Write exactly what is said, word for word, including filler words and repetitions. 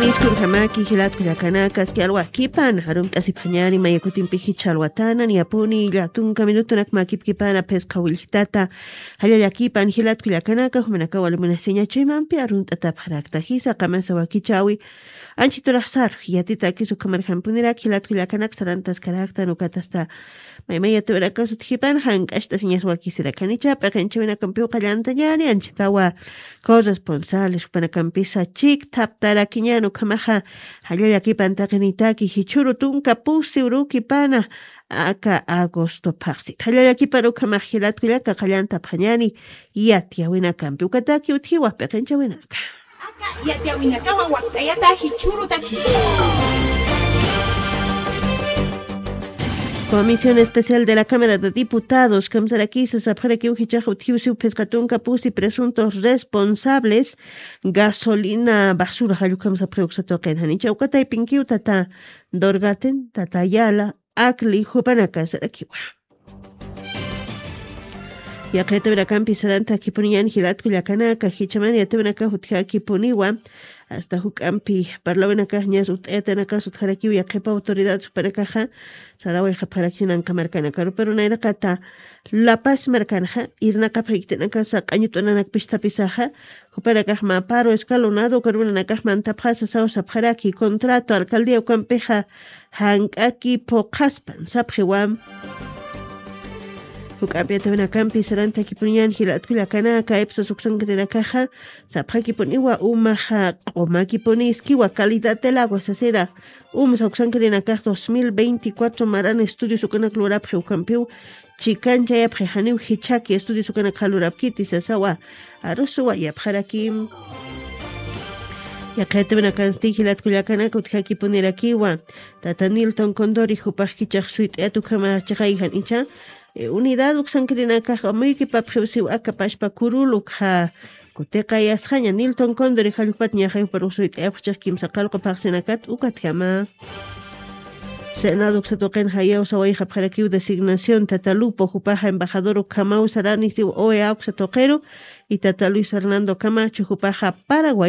Miskur hamaki hilat kuyakanacas que algo aquí pan harum tasipañani mayakutin pijichalwatana ni apuni yatunka minuto nak makipkipana pesca wilhitata hayayakipan hilat kuyakanaca humanaka walumuna seña chimampi arun tatap harakta hisa kamasa wakichawi anchiturasar yatita kisu kamarhampunira hilat kuyakanak sarantas karakta nukatasta maymaya tuveraka suthipan hank hasta señas wakisira kanicha pakanchawina kampiu kallanta yani anchitawa corresponsables panakampisa chik taptara kiñano kamaja hayayakipan takinitaki hichuru tunka pusi uruki pana aka agosto paxi hayayakipan ukamajilat kuyaka kallanta pañani yatiawina kampi ukataki uthiwa pakanchawinaka aka yatiawinaka wawaktayata hichuru taki. Comisión Especial de la Cámara de Diputados, Kamsarakisa, Sapjaraki, Ujichaja, Utiusiu, Pescatunca, Pusi, presuntos responsables, gasolina, basura, Hayukamsa, Preuxatoken, Hanicha, Ukata y Pinkiu, Tata, Dorgaten, Tatayala, Akli, Jupanaka, Sarakiwa. Ya que te verá campi saranta kipunian hilat kuyakanaka, Hichaman, ya te verá kahutja kipuniwa. Hasta hukampi parlawena kahñas ut'etana kasut harakiu yaqipa autoridad superakaja saraway haparakinan kamarkana karu pero naira kata La Paz markanaja irna kapaiktena sa qañutunanak pistapisaja huparakaj ma paro escalonado karuna kahman tapjasa saw sapjaraki contrato alcaldía ukampeja hank'aki poqaspan sapjiwam Hukapiata vena campi saranta kipunyan hilat kuyakana ka epsa suksangrina caja sapha kipuniwa umaja qoma kipuniskiwa calidad del agua sasera um suksangrina caja dos mil veinticuatro maran estudio sukana klorap hukampiu chikancha yap haniu hichaki estudio sukana kalurap kiti sasawa arusuwa yap harakim Yakete vena kansti hilat kuyakana kutha kipunirakiwa tata Nilton Condori hupaj kichaq suit etu kama chaqayhan icha Unidad uksankirinaka amuyki papjeusiu akapashpa kuruluk ha kuteka yasjaña Nilton Condori halupat ñajayu parusuit epchaq kimsa qalqa paqsinakat ukatjama Senado uksatoqen hayaw saway hapjarakiu designación Tatalupo hupaja embajador ukamau sarani siu O E A uksatoqero y Tata Luis Fernando Camacho hupaja Paraguay